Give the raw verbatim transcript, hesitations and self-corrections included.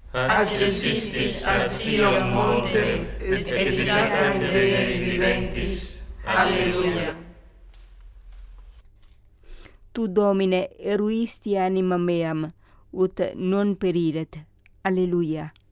accessistis ad Sion montem et edificam Dei viventis. Alleluia. Tu Domine eruisti anima meam, ut non periret. Alleluia.